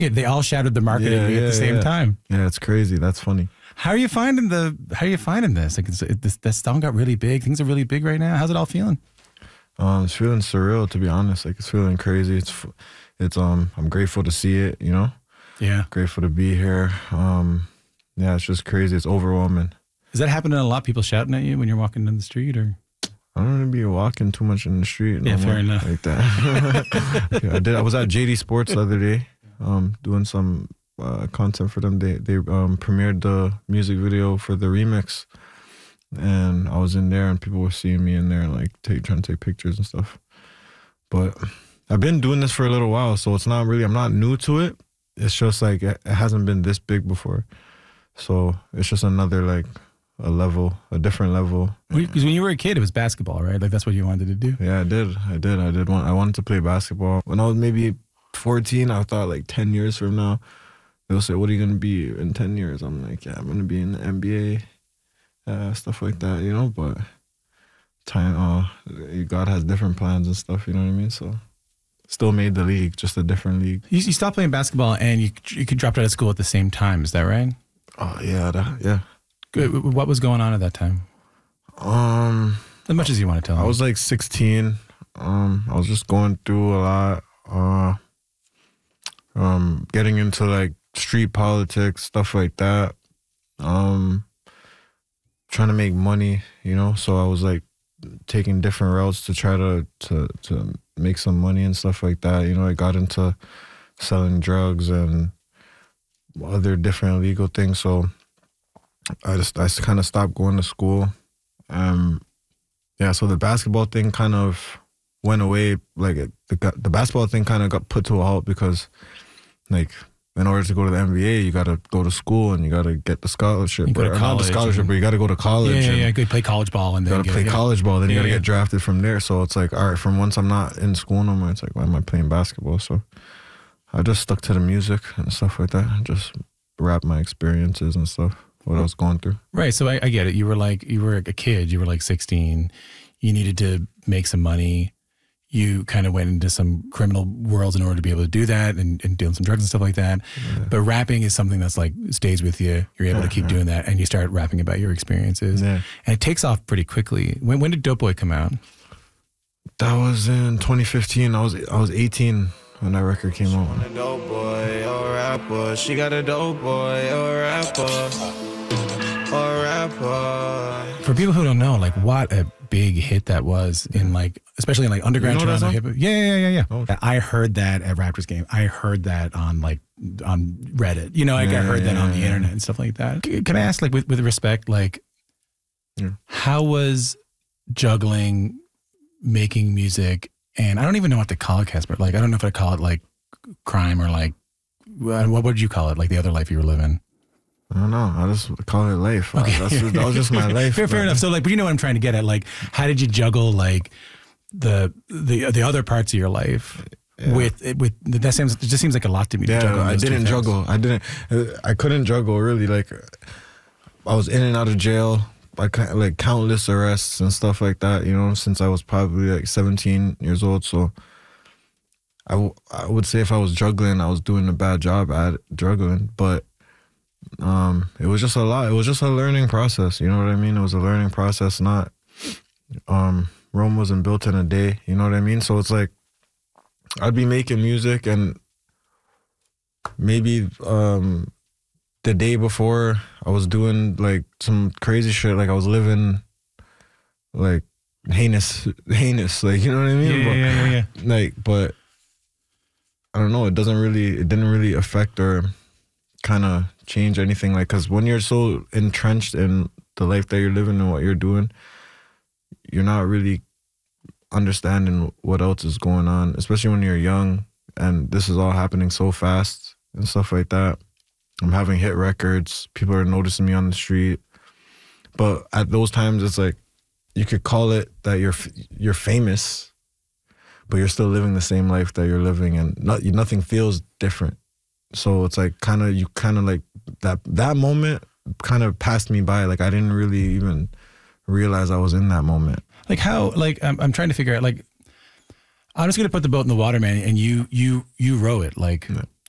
Yeah, they all shouted the marketing at the same time. Yeah, it's crazy. That's funny. How are you finding this? Like, this song got really big. Things are really big right now. How's it all feeling? It's feeling surreal, to be honest. Like, it's feeling crazy. It's I'm grateful to see it, you know? Yeah. Grateful to be here. Yeah, it's just crazy. It's overwhelming. Is that happening a lot? People shouting at you when you're walking down the street, or? I don't really be walking too much in the street. Yeah, fair enough. Like that. Yeah, I was at JD Sports the other day, doing some content for them. They premiered the music video for the remix, and I was in there, and people were seeing me in there, like trying to take pictures and stuff. But I've been doing this for a little while, so it's not really. I'm not new to it. It's just like it hasn't been this big before, so it's just another like. A different level. Because when you were a kid, it was basketball, right? Like that's what you wanted to do. Yeah, I wanted to play basketball. When I was maybe 14, I thought like 10 years from now, they'll say, what are you going to be in 10 years? I'm like, yeah, I'm going to be in the NBA, stuff like that, you know? But God has different plans and stuff, you know what I mean? So still made the league, just a different league. You stopped playing basketball and you could drop out of school at the same time. Is that right? Oh, yeah. Good. What was going on at that time? As much as you want to tell me. I was like 16. I was just going through a lot. Getting into like street politics, stuff like that. Trying to make money, you know. So I was like taking different routes to try to make some money and stuff like that. You know, I got into selling drugs and other different illegal things. So I kind of stopped going to school. So the basketball thing kind of went away. Like the basketball thing kind of got put to a halt because, like, in order to go to the NBA, you got to go to school and you got to get the scholarship. You go to college, not the scholarship, but you got to go to college. Yeah. Go play college ball and then you got to play college ball. Then you got to get drafted from there. So it's like, all right, from once I'm not in school no more, it's like, why am I playing basketball? So I just stuck to the music and stuff like that. Just rap my experiences and stuff. What I was going through. Right. So I get it. You were a kid. You were like 16. You needed to make some money. You kind of went into some criminal worlds in order to be able to do that and doing some drugs and stuff like that. Yeah. But rapping is something that's like stays with you. You're able to keep doing that. And you start rapping about your experiences. Yeah. And it takes off pretty quickly. When did Dope Boy come out? That was in 2015. I was 18. When that record came out. A dope boy or rapper. She got a dope boy or rapper. Or rapper. For people who don't know, like what a big hit that was in like, especially in like underground Toronto hip hop. Yeah. Oh. I heard that at Raptors game. I heard that on Reddit. You know, I heard that on the internet and stuff like that. Can I ask, like, with respect, like, how was juggling, making music? And I don't even know what to call it, Casper. Like, I don't know if I call it like crime or like, what would you call it? Like the other life you were living? I don't know. I just call it life. Okay. That was just my life. Fair enough. So like, but you know what I'm trying to get at? Like, how did you juggle like the other parts of your life with that? It just seems like a lot to me. To juggle I didn't juggle. I couldn't juggle really. Like, I was in and out of jail. Like countless arrests and stuff like that, you know, since I was probably like 17 years old. So I would say if I was juggling, I was doing a bad job at juggling. But it was just a lot. It was just a learning process. You know what I mean? It was a learning process. Not Rome wasn't built in a day. You know what I mean? So it's like I'd be making music and maybe the day before, I was doing like some crazy shit. Like I was living like heinous. Like, you know what I mean? Yeah. Like, but I don't know. It didn't really affect or kind of change anything. Like, cause when you're so entrenched in the life that you're living and what you're doing, you're not really understanding what else is going on, especially when you're young and this is all happening so fast and stuff like that. I'm having hit records. People are noticing me on the street. But at those times, it's like you could call it that you're famous, but you're still living the same life that you're living, and nothing feels different. So it's like you like that moment kind of passed me by. Like I didn't really even realize I was in that moment. Like how? Like I'm trying to figure out. Like I'm just gonna put the boat in the water, man, and you row it. Like